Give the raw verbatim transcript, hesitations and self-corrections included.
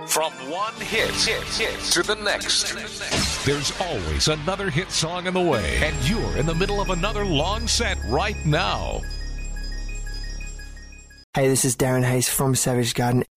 From one hit, hit, hit to the next. There's always another hit song in the way, and you're in the middle of another long set right now. Hey, this is Darren Hayes from Savage Garden,